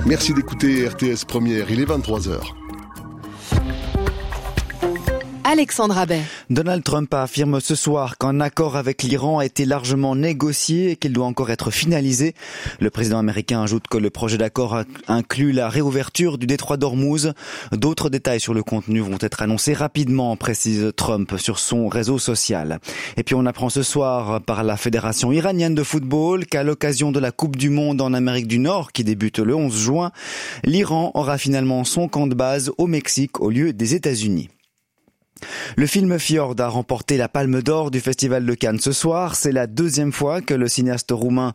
Merci d'écouter RTS Première, il est 23h. Alexandre Abbet. Donald Trump affirme ce soir qu'un accord avec l'Iran a été largement négocié et qu'il doit encore être finalisé. Le président américain ajoute que le projet d'accord inclut la réouverture du détroit d'Ormuz. D'autres détails sur le contenu vont être annoncés rapidement, précise Trump sur son réseau social. Et puis on apprend ce soir par la Fédération iranienne de football qu'à l'occasion de la Coupe du Monde en Amérique du Nord qui débute le 11 juin, l'Iran aura finalement son camp de base au Mexique au lieu des États-Unis. Le film Fjord a remporté la Palme d'Or du Festival de Cannes ce soir. C'est la deuxième fois que le cinéaste roumain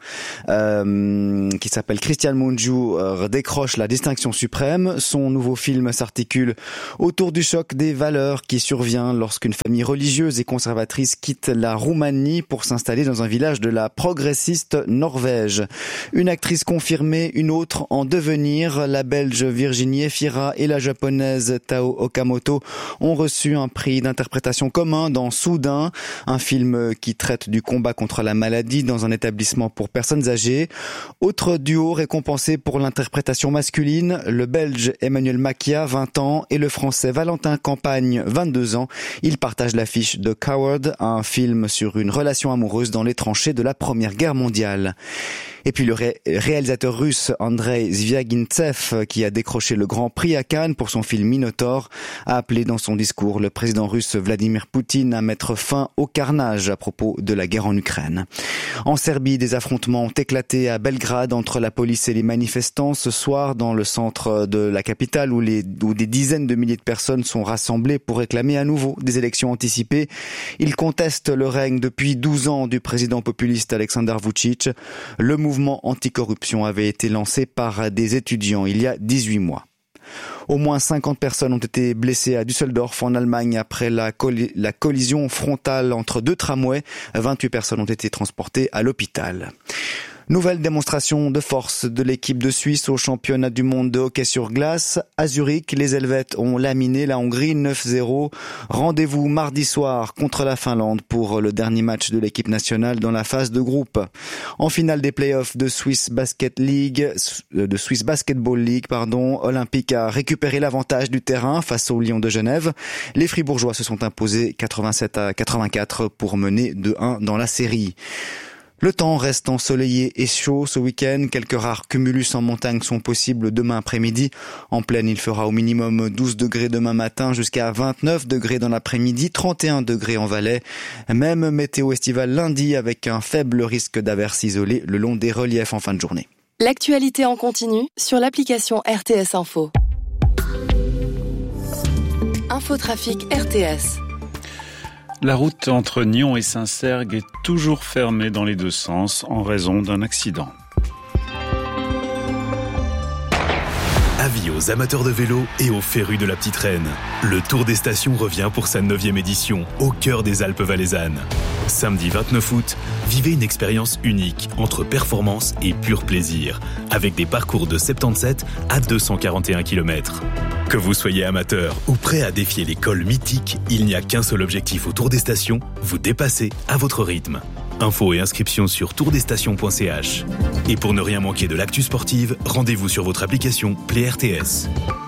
qui s'appelle Cristian Mungiu décroche la distinction suprême. Son nouveau film s'articule autour du choc des valeurs qui survient lorsqu'une famille religieuse et conservatrice quitte la Roumanie pour s'installer dans un village de la progressiste Norvège. Une actrice confirmée, une autre en devenir. La Belge Virginie Efira et la Japonaise Tao Okamoto ont reçu un prix d'interprétation commun dans Soudain, un film qui traite du combat contre la maladie dans un établissement pour personnes âgées. Autre duo récompensé pour l'interprétation masculine, le Belge Emmanuel Makia, 20 ans, et le Français Valentin Campagne, 22 ans. Ils partagent l'affiche de Coward, un film sur une relation amoureuse dans les tranchées de la Première Guerre mondiale. Et puis le réalisateur russe Andrei Zvyagintsev, qui a décroché le Grand Prix à Cannes pour son film Minotaur, a appelé dans son discours le président russe Vladimir Poutine à mettre fin au carnage à propos de la guerre en Ukraine. En Serbie, des affrontements ont éclaté à Belgrade entre la police et les manifestants ce soir dans le centre de la capitale où des dizaines de milliers de personnes sont rassemblées pour réclamer à nouveau des élections anticipées. Ils contestent le règne depuis 12 ans du président populiste Aleksandar Vučić. Le mouvement anticorruption avait été lancé par des étudiants il y a 18 mois. Au moins 50 personnes ont été blessées à Düsseldorf en Allemagne après la collision frontale entre deux tramways. 28 personnes ont été transportées à l'hôpital. Nouvelle démonstration de force de l'équipe de Suisse au championnat du monde de hockey sur glace. À Zurich, les Helvètes ont laminé la Hongrie 9-0. Rendez-vous mardi soir contre la Finlande pour le dernier match de l'équipe nationale dans la phase de groupe. En finale des playoffs de Swiss Basketball League, Olympique a récupéré l'avantage du terrain face aux Lions de Genève. Les Fribourgeois se sont imposés 87-84 pour mener 2-1 dans la série. Le temps reste ensoleillé et chaud ce week-end. Quelques rares cumulus en montagne sont possibles demain après-midi. En plaine, il fera au minimum 12 degrés demain matin jusqu'à 29 degrés dans l'après-midi, 31 degrés en Valais. Même météo estivale lundi avec un faible risque d'averses isolées le long des reliefs en fin de journée. L'actualité en continu sur l'application RTS Info. Infotrafic RTS. La route entre Nyon et Saint-Cergue est toujours fermée dans les deux sens en raison d'un accident. Avis aux amateurs de vélo et aux férus de la petite reine. Le Tour des Stations revient pour sa 9e édition, au cœur des Alpes valaisannes. Samedi 29 août, vivez une expérience unique entre performance et pur plaisir, avec des parcours de 77 à 241 km. Que vous soyez amateur ou prêt à défier les cols mythiques, il n'y a qu'un seul objectif au Tour des Stations, vous dépasser à votre rythme. Infos et inscriptions sur tourdesstations.ch. Et pour ne rien manquer de l'actu sportive, rendez-vous sur votre application Play RTS.